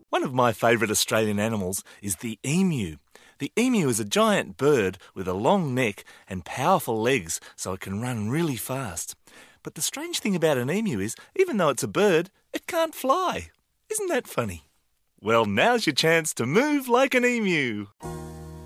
One of my favourite Australian animals is the emu. The emu is a giant bird with a long neck and powerful legs so it can run really fast. But the strange thing about an emu is, even though it's a bird, it can't fly. Isn't that funny? Well, now's your chance to move like an emu.